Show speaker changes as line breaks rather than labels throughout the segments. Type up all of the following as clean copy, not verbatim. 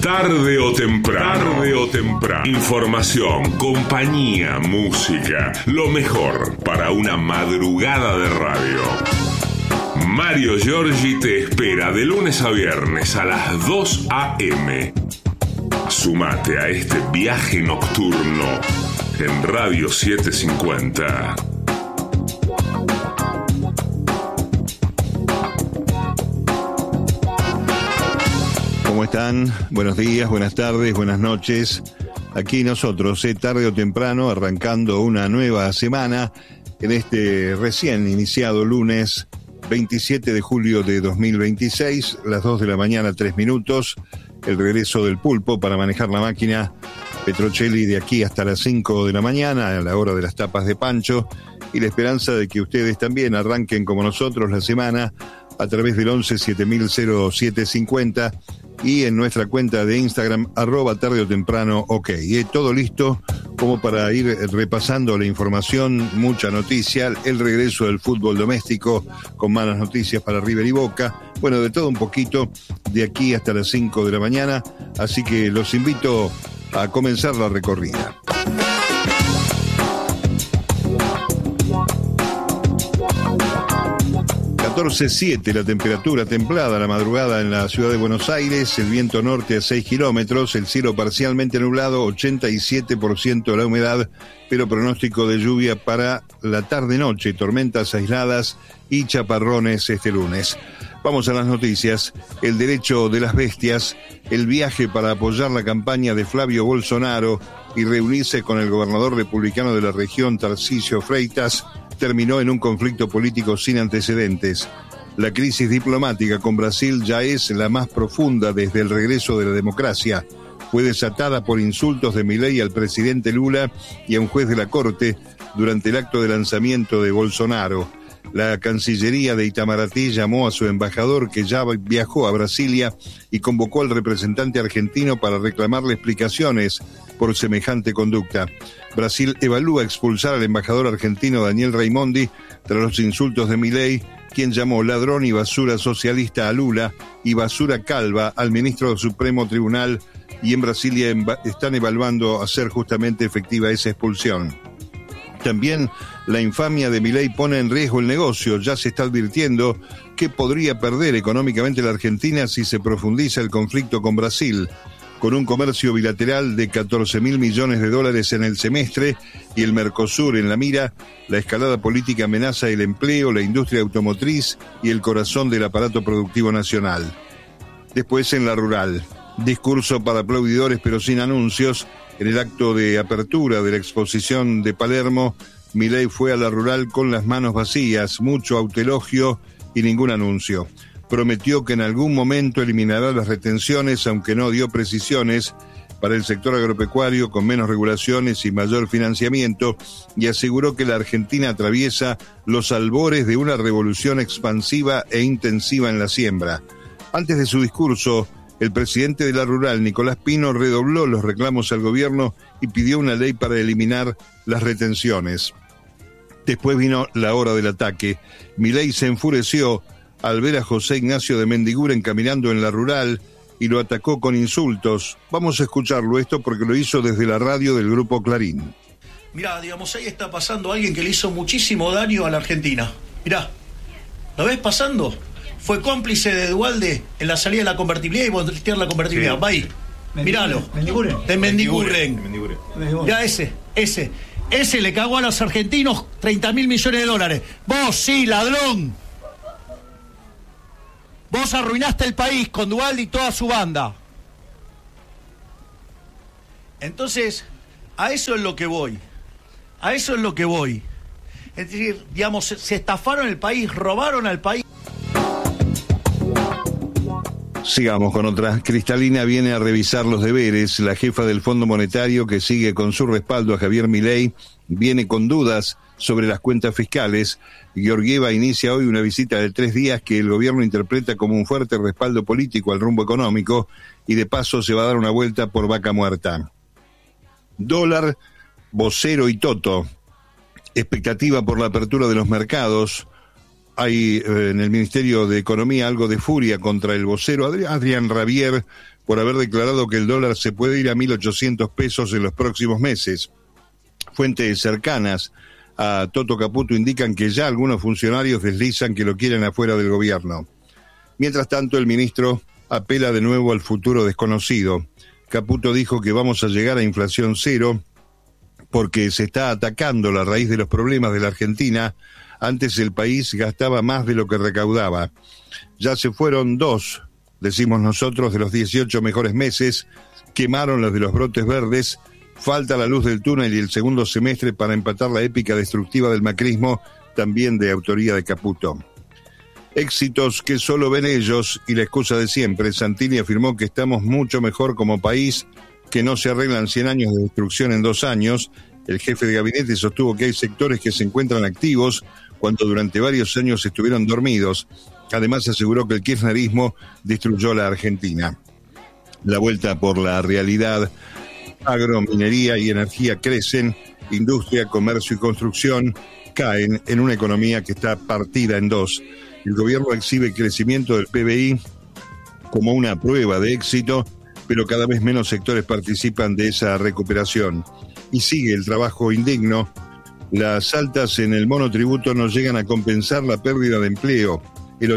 Tarde o temprano. Información, compañía, música. Lo mejor para una madrugada de radio. Mario Giorgi te espera de lunes a viernes a las 2 a.m. Sumate a este viaje nocturno en Radio 750.
¿Cómo están? Buenos días, buenas tardes, buenas noches. Aquí nosotros, tarde o temprano, arrancando una nueva semana en este recién iniciado lunes 27 de julio de 2026, las 2 de la mañana, 3 minutos, el regreso del pulpo para manejar la máquina Petrocelli de aquí hasta las 5 de la mañana, a la hora de las tapas de Pancho, y la esperanza de que ustedes también arranquen como nosotros la semana a través del 11-7000-0750 y en nuestra cuenta de Instagram, @tarde o temprano, ok. Todo listo como para ir repasando la información, mucha noticia, el regreso del fútbol doméstico con malas noticias para River y Boca, bueno, de todo un poquito de aquí hasta las 5 de la mañana, así que los invito a comenzar la recorrida. 14.7 la temperatura, templada la madrugada en la ciudad de Buenos Aires, el viento norte a 6 kilómetros, el cielo parcialmente nublado, 87% de la humedad, pero pronóstico de lluvia para la tarde-noche, tormentas aisladas y chaparrones este lunes. Vamos a las noticias. El derecho de las bestias, el viaje para apoyar la campaña de Flavio Bolsonaro y reunirse con el gobernador republicano de la región, Tarcísio Freitas, terminó en un conflicto político sin antecedentes. La crisis diplomática con Brasil ya es la más profunda desde el regreso de la democracia. Fue desatada por insultos de Milei al presidente Lula y a un juez de la Corte durante el acto de lanzamiento de Bolsonaro. La Cancillería de Itamaraty llamó a su embajador, que ya viajó a Brasilia, y convocó al representante argentino para reclamarle explicaciones por semejante conducta. Brasil evalúa expulsar al embajador argentino Daniel Raimondi tras los insultos de Milei, quien llamó ladrón y basura socialista a Lula y basura calva al ministro del Supremo Tribunal, y en Brasilia están evaluando hacer justamente efectiva esa expulsión. También la infamia de Milei pone en riesgo el negocio. Ya se está advirtiendo que podría perder económicamente la Argentina si se profundiza el conflicto con Brasil. Con un comercio bilateral de 14.000 millones de dólares en el semestre y el Mercosur en la mira, la escalada política amenaza el empleo, la industria automotriz y el corazón del aparato productivo nacional. Después en la rural, discurso para aplaudidores pero sin anuncios. En el acto de apertura de la exposición de Palermo, Milei fue a la rural con las manos vacías, mucho autoelogio y ningún anuncio. Prometió que en algún momento eliminará las retenciones, aunque no dio precisiones, para el sector agropecuario con menos regulaciones y mayor financiamiento, y aseguró que la Argentina atraviesa los albores de una revolución expansiva e intensiva en la siembra. Antes de su discurso, el presidente de la rural, Nicolás Pino, redobló los reclamos al gobierno y pidió una ley para eliminar las retenciones. Después vino la hora del ataque. Milei se enfureció al ver a José Ignacio de Mendiguren caminando en la rural y lo atacó con insultos. Vamos a escucharlo esto porque lo hizo desde la radio del Grupo Clarín.
Mirá, digamos, ahí está pasando alguien que le hizo muchísimo daño a la Argentina. Mirá, ¿lo ves pasando? Fue cómplice de Duhalde en la salida de la convertibilidad y voltear la convertibilidad. Sí. Va ahí, míralo. De Mendiguren. Ya ese le cagó a los argentinos 30.000 millones de dólares. Vos sí, ladrón. Vos arruinaste el país con Duhalde y toda su banda. Entonces, a eso es lo que voy. Es decir, digamos, se estafaron el país, robaron al país.
Sigamos con otra. Cristalina viene a revisar los deberes. La jefa del Fondo Monetario, que sigue con su respaldo a Javier Milei, viene con dudas sobre las cuentas fiscales. Georgieva inicia hoy una visita de 3 días que el gobierno interpreta como un fuerte respaldo político al rumbo económico, y de paso se va a dar una vuelta por Vaca Muerta. Dólar, vocero y Toto. Expectativa por la apertura de los mercados. Hay en el Ministerio de Economía algo de furia contra el vocero Adrián Rabier por haber declarado que el dólar se puede ir a 1.800 pesos en los próximos meses. Fuentes cercanas a Toto Caputo indican que ya algunos funcionarios deslizan que lo quieren afuera del gobierno. Mientras tanto, el ministro apela de nuevo al futuro desconocido. Caputo dijo que vamos a llegar a inflación cero porque se está atacando la raíz de los problemas de la Argentina. Antes el país gastaba más de lo que recaudaba. Ya se fueron 2, decimos nosotros, de los 18 mejores meses, quemaron los de los brotes verdes, falta la luz del túnel y el segundo semestre para empatar la épica destructiva del macrismo, también de autoría de Caputo. Éxitos que solo ven ellos y la excusa de siempre. Santini afirmó que estamos mucho mejor como país, que no se arreglan 100 años de destrucción en 2 años. El jefe de gabinete sostuvo que hay sectores que se encuentran activos cuando durante varios años estuvieron dormidos. Además aseguró que el kirchnerismo destruyó la Argentina. La vuelta por la realidad. Agro, minería y energía crecen, industria, comercio y construcción caen en una economía que está partida en 2. El gobierno exhibe el crecimiento del PBI como una prueba de éxito, pero cada vez menos sectores participan de esa recuperación. Y sigue el trabajo indigno. Las altas en el monotributo no llegan a compensar la pérdida de empleo. El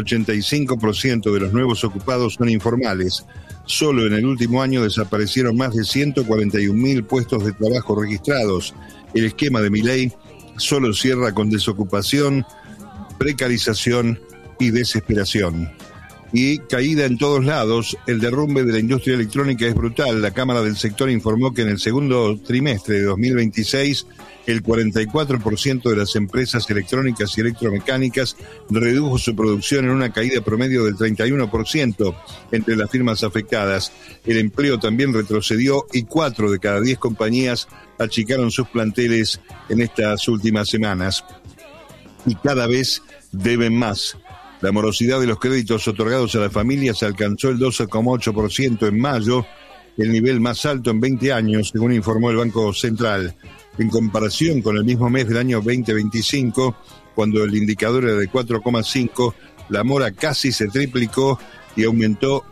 85% de los nuevos ocupados son informales. Solo en el último año desaparecieron más de 141.000 puestos de trabajo registrados. El esquema de Milei solo cierra con desocupación, precarización y desesperación. Y caída en todos lados, el derrumbe de la industria electrónica es brutal. La Cámara del Sector informó que en el segundo trimestre de 2026, el 44% de las empresas electrónicas y electromecánicas redujo su producción en una caída promedio del 31% entre las firmas afectadas. El empleo también retrocedió y 4 de cada 10 compañías achicaron sus planteles en estas últimas semanas. Y cada vez deben más. La morosidad de los créditos otorgados a las familias alcanzó el 12,8% en mayo, el nivel más alto en 20 años, según informó el Banco Central. En comparación con el mismo mes del año 2025, cuando el indicador era de 4,5, la mora casi se triplicó y aumentó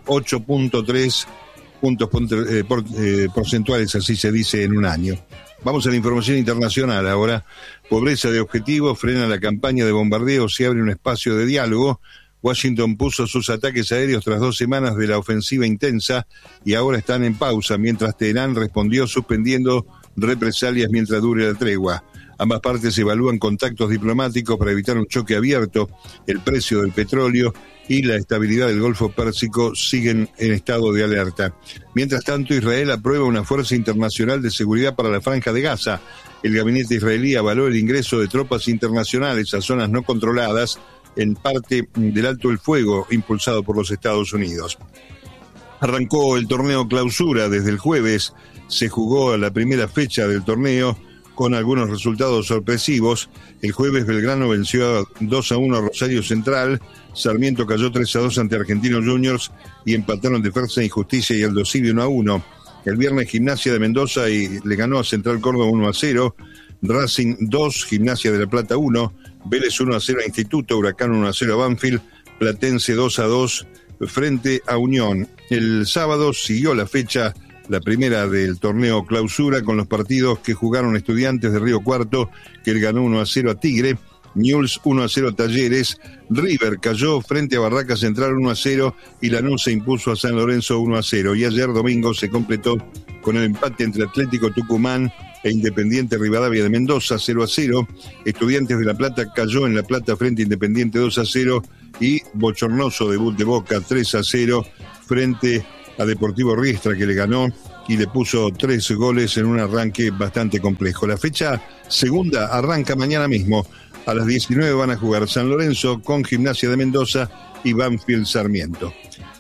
8,3 puntos porcentuales, así se dice, en un año. Vamos a la información internacional ahora. Pobreza de objetivos, frena la campaña de bombardeo, se abre un espacio de diálogo. Washington puso sus ataques aéreos tras 2 semanas de la ofensiva intensa y ahora están en pausa, mientras Teherán respondió suspendiendo represalias mientras dure la tregua. Ambas partes evalúan contactos diplomáticos para evitar un choque abierto. El precio del petróleo y la estabilidad del Golfo Pérsico siguen en estado de alerta. Mientras tanto, Israel aprueba una fuerza internacional de seguridad para la Franja de Gaza. El gabinete israelí avaló el ingreso de tropas internacionales a zonas no controladas, en parte del alto el fuego impulsado por los Estados Unidos. Arrancó el torneo Clausura desde el jueves. Se jugó la primera fecha del torneo con algunos resultados sorpresivos. El jueves Belgrano venció 2-1 a Rosario Central, Sarmiento cayó 3-2 ante Argentinos Juniors y empataron Defensa y Justicia y Aldo Civi 1-1. El viernes Gimnasia de Mendoza y le ganó a Central Córdoba 1-0, Racing 2, Gimnasia de La Plata 1, Vélez 1-0 a Instituto, Huracán 1-0 a Banfield, Platense 2-2 frente a Unión. El sábado siguió la fecha, la primera del torneo Clausura, con los partidos que jugaron Estudiantes de Río Cuarto, que le ganó 1-0 a Tigre, Newell's 1-0 a Talleres, River cayó frente a Barraca Central 1-0 y Lanús se impuso a San Lorenzo 1-0. Y ayer domingo se completó con el empate entre Atlético Tucumán e Independiente Rivadavia de Mendoza 0-0. Estudiantes de La Plata cayó en La Plata frente a Independiente 2-0 y bochornoso debut de Boca 3-0 frente a Deportivo Riestra, que le ganó y le puso 3 goles en un arranque bastante complejo. La fecha segunda arranca mañana mismo. A las 19 van a jugar San Lorenzo con Gimnasia de Mendoza y Banfield Sarmiento.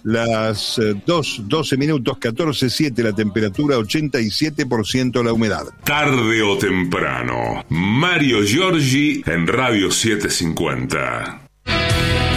Las 12 minutos, 14:07 la temperatura, 87% la humedad.
Tarde o temprano, Mario Giorgi en Radio 750.